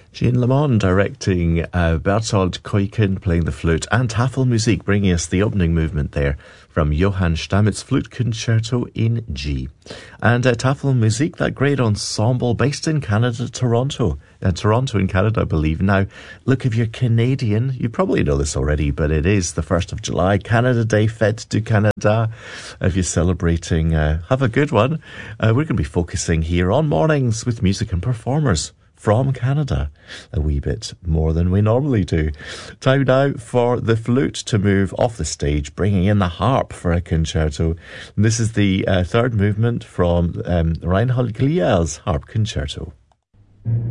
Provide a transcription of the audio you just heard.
Jean Lamont directing, Bertolt Kuiken playing the flute, and Tafelmusik bringing us the opening movement there from Johann Stamitz Flute Concerto in G. And Tafelmusik, that great ensemble based in Canada, Toronto. Toronto in Canada, I believe. Now, look, if you're Canadian, you probably know this already, but it is the 1st of July, Canada Day, Fête du Canada. If you're celebrating, have a good one. We're going to be focusing here on mornings with music and performers from Canada, a wee bit more than we normally do. Time now for the flute to move off the stage, bringing in the harp for a concerto. And this is the third movement from Reinhold Gliel's Harp Concerto.